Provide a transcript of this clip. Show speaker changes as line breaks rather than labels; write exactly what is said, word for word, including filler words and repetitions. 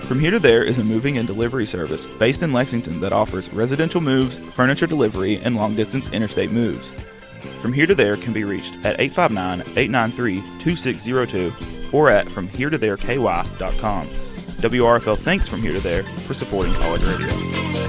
From Here to There is a moving and delivery service based in Lexington that offers residential moves, furniture delivery, and long-distance interstate moves. From Here to There can be reached at eight five nine, eight nine three, two six zero two or at from here to there k y dot com. W R F L thanks From Here to There for supporting college radio.